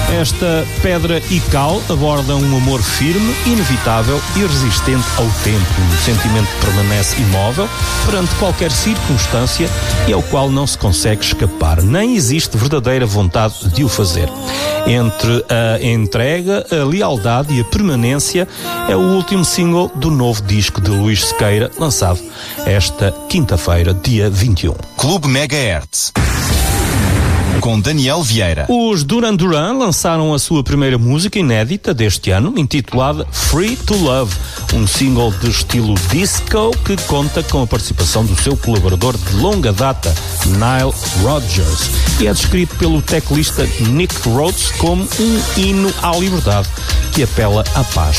Esta Pedra e Cal aborda um amor firme, inevitável e resistente ao tempo. O sentimento permanece imóvel perante qualquer circunstância e ao qual não se consegue escapar, nem existe verdadeira vontade de o fazer. Entre a entrega, a lealdade e a permanência é o último single do novo disco de Luís Sequeira, lançado esta quinta-feira, dia 21. Clube Megahertz, com Daniel Vieira. Os Duran Duran lançaram a sua primeira música inédita deste ano, intitulada Free to Love, um single de estilo disco que conta com a participação do seu colaborador de longa data, Nile Rodgers, e é descrito pelo teclista Nick Rhodes como um hino à liberdade que apela à paz.